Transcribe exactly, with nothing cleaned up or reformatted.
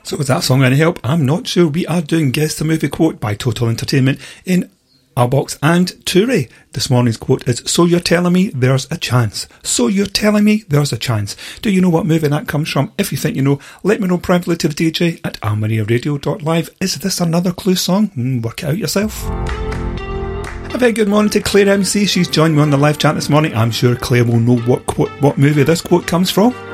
So is that song any help? I'm not sure. We are doing Guess the Movie Quote by Total Entertainment in our box and Toure. This morning's quote is, so you're telling me there's a chance. So you're telling me there's a chance. Do you know what movie that comes from? If you think you know, let me know privately to the D J at almaria radio dot live. Is this another Clue song? Mm, work it out yourself. A very good morning to Claire M C. She's joined me on the live chat this morning. I'm sure Claire will know what quote, what movie this quote comes from.